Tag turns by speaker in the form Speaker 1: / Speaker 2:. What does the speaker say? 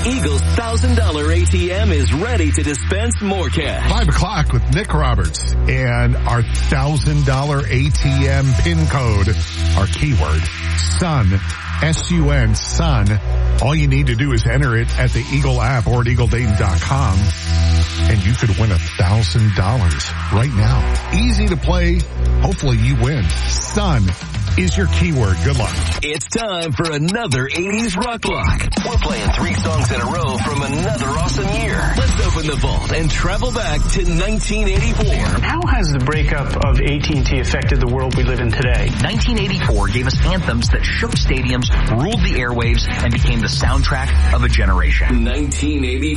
Speaker 1: Eagle's $1,000 ATM is ready to dispense more cash.
Speaker 2: 5 o'clock with Nick Roberts and our $1,000 ATM PIN code, our keyword, SUN, S-U-N, SUN. All you need to do is enter it at the Eagle app or at EagleDayton.com, and you could win $1,000 right now. Easy to play. Hopefully you win. SUN is your keyword. Good luck.
Speaker 1: It's time for another 80s rock block. We're playing 3 songs in a row from another awesome year. Let's open the vault and travel back to 1984.
Speaker 3: How has the breakup of AT&T affected the world we live in today?
Speaker 4: 1984 gave us anthems that shook stadiums, ruled the airwaves, and became the soundtrack of a generation.
Speaker 1: 1984.